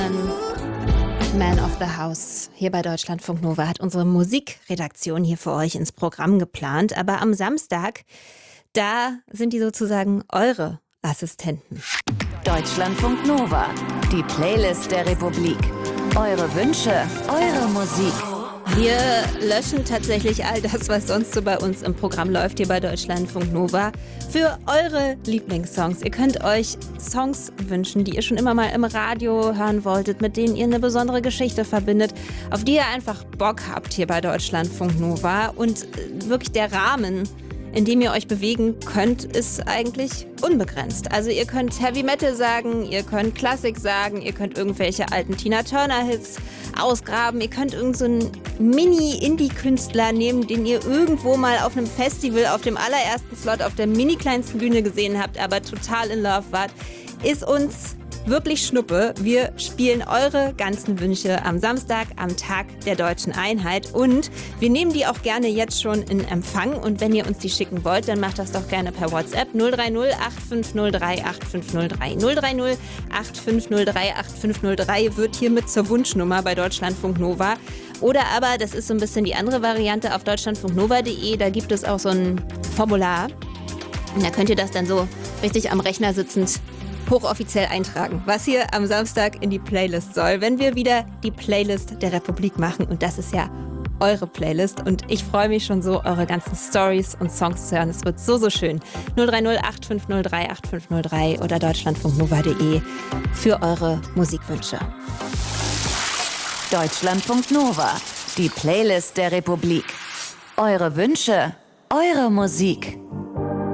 Man of the House hier bei Deutschlandfunk Nova hat unsere Musikredaktion hier für euch ins Programm geplant. Aber am Samstag, da sind die sozusagen eure Assistenten. Deutschlandfunk Nova, die Playlist der Republik. Eure Wünsche, eure Musik. Wir löschen tatsächlich all das, was sonst so bei uns im Programm läuft hier bei Deutschlandfunk Nova, für eure Lieblingssongs. Ihr könnt euch Songs wünschen, die ihr schon immer mal im Radio hören wolltet, mit denen ihr eine besondere Geschichte verbindet, auf die ihr einfach Bock habt hier bei Deutschlandfunk Nova. Und wirklich der Rahmen, in dem ihr euch bewegen könnt, ist eigentlich unbegrenzt. Also ihr könnt Heavy Metal sagen, ihr könnt Klassik sagen, ihr könnt irgendwelche alten Tina Turner Hits ausgraben, ihr könnt irgendeinen Mini-Indie-Künstler nehmen, den ihr irgendwo mal auf einem Festival auf dem allerersten Slot auf der mini-kleinsten Bühne gesehen habt, aber total in love wart. Ist uns wirklich Schnuppe. Wir spielen eure ganzen Wünsche am Samstag, am Tag der Deutschen Einheit. Und wir nehmen die auch gerne jetzt schon in Empfang. Und wenn ihr uns die schicken wollt, dann macht das doch gerne per WhatsApp 030 8503 8503. 030 8503 8503 wird hiermit zur Wunschnummer bei Deutschlandfunk Nova. Oder aber, das ist so ein bisschen die andere Variante, auf deutschlandfunknova.de, da gibt es auch so ein Formular. Und da könnt ihr das dann so richtig am Rechner sitzend hochoffiziell eintragen, was hier am Samstag in die Playlist soll, wenn wir wieder die Playlist der Republik machen. Und das ist ja eure Playlist. Und ich freue mich schon so, eure ganzen Stories und Songs zu hören. Es wird so, so schön. 030 8503 8503 oder deutschlandfunknova.de für eure Musikwünsche. Deutschlandfunk Nova, die Playlist der Republik. Eure Wünsche, eure Musik.